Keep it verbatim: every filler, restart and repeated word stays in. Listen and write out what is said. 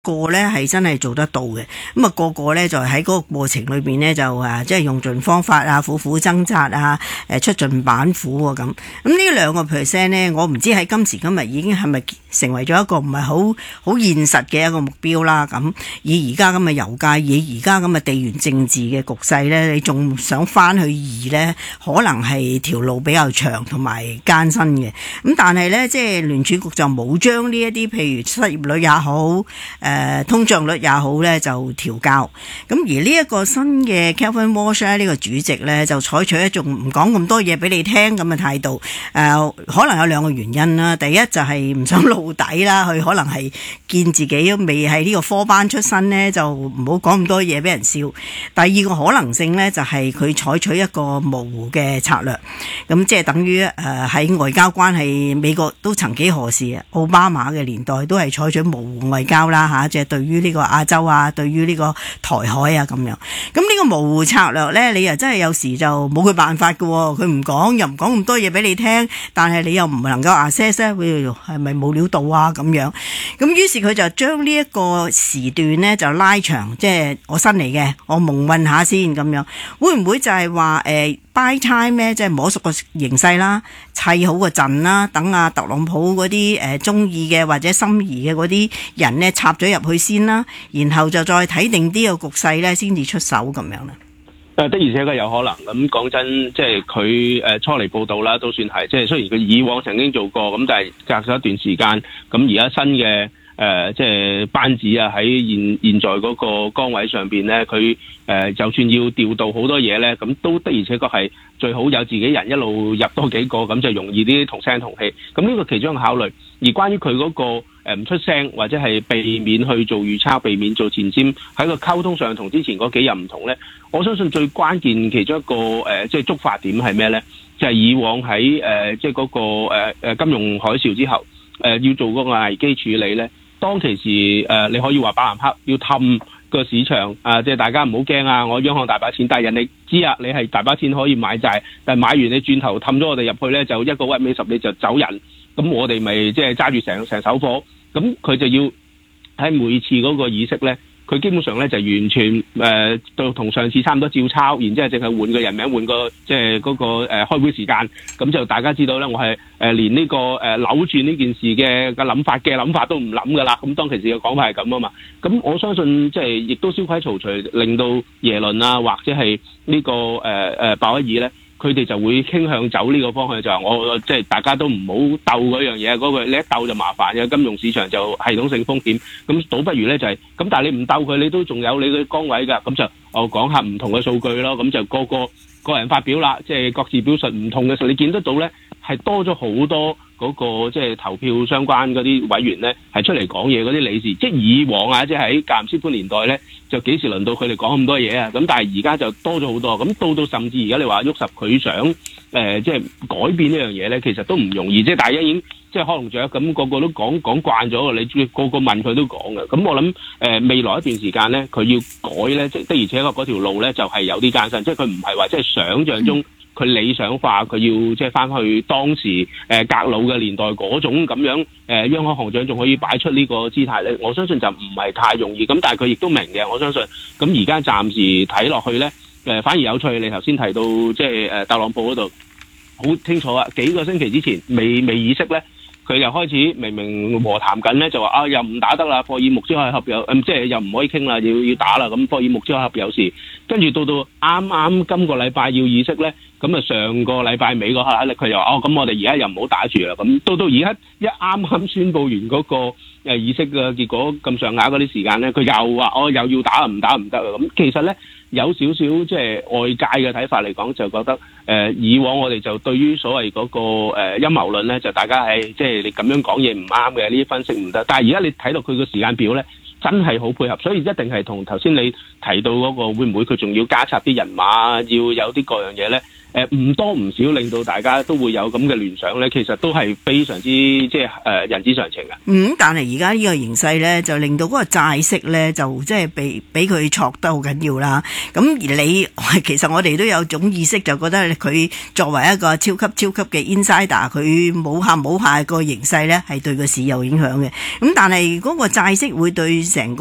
個咧係真係做得到嘅，咁啊個個咧就喺嗰個過程裏邊咧就誒即係用盡方法啊，苦苦掙扎啊，誒出盡板斧啊咁。咁呢兩個 percent 咧，我唔知喺今時今日已經係咪成為咗一個唔係好好現實嘅一個目標啦。咁以而家咁嘅油價，以而家咁嘅地緣政治嘅局勢咧，你仲想翻去二咧，可能係條路比較長同埋艱辛嘅。咁但係咧，即係聯儲局就冇將呢一啲譬如失業率也好，誒、呃、通脹率也好咧，就調校。咁而呢一個新嘅 Kevin Walsh 呢個主席咧，就採取一種唔講咁多嘢俾你聽咁嘅態度。誒、呃、可能有兩個原因啦。第一就係唔想露底啦，佢可能係見自己未喺呢個科班出身咧，就唔好講咁多嘢俾人笑。第二個可能性咧，就係佢採取一個模糊嘅策略。咁即係等於誒喺外交關係，美國都曾幾何時奧巴馬嘅年代都係採取模糊外交啦嚇，即係對於呢個亞洲啊，對於呢個台海啊咁樣。咁呢個模糊策略咧，你又真係有時就冇佢辦法嘅喎，佢唔講又唔講咁多嘢俾你聽，但係你又唔能夠 assess 咧，係咪冇料到啊咁樣？咁於是佢就將呢一個時段咧就拉長，即係我新嚟嘅，我蒙混下先咁樣，會唔會就係話誒 buy time 咧，即係摸熟個形勢啦，砌好個陣啦，等阿特朗普嗰啲誒中意嘅或者心儀嘅嗰啲人咧插咗入去先啦，然後就再睇定啲個局勢咧，先至出手咁樣咧。 誒的而且確有可能咁講真，即係佢誒初嚟報道啦，都算係即係雖然佢以往曾經做過，咁但係隔咗一段時間，咁而家新嘅。誒、呃，即係班子啊，喺現現在嗰個崗位上邊咧，佢誒、呃、就算要調度好多嘢咧，咁都的而且確係最好有自己人一路入多幾個，咁就容易啲同聲同氣。咁呢個其中一個考慮。而關於佢嗰個誒唔出聲，或者係避免去做預測，避免做前瞻，喺個溝通上同之前嗰幾日唔同咧，我相信最關鍵其中一個誒、呃，即係觸發點係咩咧？就係、是、以往喺誒、呃、即係、那、嗰個誒誒、呃、金融海嘯之後，誒、呃、要做嗰個危機處理咧。當其時誒、呃，你可以話白藍黑要氹個市場啊、呃，即係大家唔好驚啊！我央行大把錢，但係人哋知啊，你係大把錢可以買債，但係買完你轉頭氹咗我哋入去咧，就一個屈尾十你就走人，咁我哋咪即係揸住成成手貨，咁佢就要喺每次嗰個議息咧。佢基本上咧就完全誒到同上次差唔多照抄，然之後淨係換個人名，換個即係嗰個誒、呃、開會時間，咁就大家知道咧，我係誒、呃、連呢、這個誒、呃、扭轉呢件事嘅嘅諗法嘅諗法都唔諗噶啦。咁當其時嘅講法係咁啊嘛。咁我相信即係亦都蕭規曹隨，令到耶倫啊或者係、這個呃呃、呢個誒誒鮑威爾咧。佢哋就會傾向走呢個方向，就係我即係大家都唔好鬥嗰樣嘢，嗰、嗰個你一鬥就麻煩嘅，金融市場就系統性風險。咁倒不如咧就係、係、咁，但係你唔鬥佢，你都仲有你嘅崗位㗎。咁就我講下唔同嘅數據咯。咁就個個個人發表啦，即係各自表述唔同嘅時候，你見得到咧係多咗好多。嗰、那個即係投票相關嗰啲委員咧，係出嚟講嘢嗰啲理事，即係以往啊，即係喺格林斯潘年代咧，就幾時輪到佢哋講咁多嘢啊？咁但係而家就多咗好多，咁到到甚至而家你話喐實佢想誒、呃，即係改變呢樣嘢咧，其實都唔容易。即係大家已經即係開籠雀，咁、那個個都講講慣咗，你個個問佢都講嘅。咁我諗誒、呃、未來一段時間咧，佢要改咧，即係的而且確嗰條路咧就係、是、有啲艱辛，即係佢唔係話即係想像中。嗯佢理想化，佢要即係翻去當時誒、呃、格魯嘅年代嗰種咁樣誒、呃、央行行長仲可以擺出呢個姿態咧，我相信就唔係太容易。咁但係佢亦都明嘅，我相信。咁而家暫時睇落去咧，誒、呃、反而有趣。你頭先提到即係誒特朗普嗰度好清楚啊，幾個星期之前未未議息咧。佢又開始明明和談緊咧，就話啊又唔打得啦，霍爾木茲海峽有，嗯即係又唔可以傾啦，要要打啦。咁霍爾木茲海峽有事，跟住到到啱啱今個禮拜要議息咧，咁啊上個禮拜尾嗰刻，佢又話哦咁我哋而家又唔好打住啦。咁到到而家一啱啱宣佈完嗰個誒議息嘅結果咁上下嗰啲時間咧，佢又話哦又要打唔打唔得啊。咁其實咧有少少即係外界嘅睇法嚟講，就覺得誒、呃、以往我哋就對於所謂嗰、那個誒、呃、陰謀論咧，就大家係即係你咁樣講嘢唔啱嘅，呢啲分析唔得。但係而家你睇到佢個時間表咧，真係好配合，所以一定係同頭先你提到嗰個會唔會佢仲要加插啲人馬，要有啲各樣嘢咧？誒、 誒唔多唔少令到大家都會有咁嘅聯想咧，其實都係非常之即係誒人之常情嘅。 嗯，但係而家呢個形勢咧，就令到嗰個債息咧，就即係俾俾佢挫得好緊要啦。咁而你其實我哋都有種意識，就覺得佢作為一個超級超級嘅 insider，佢冇下冇下個形勢咧，係對個市有影響嘅。咁但係嗰個債息會對成個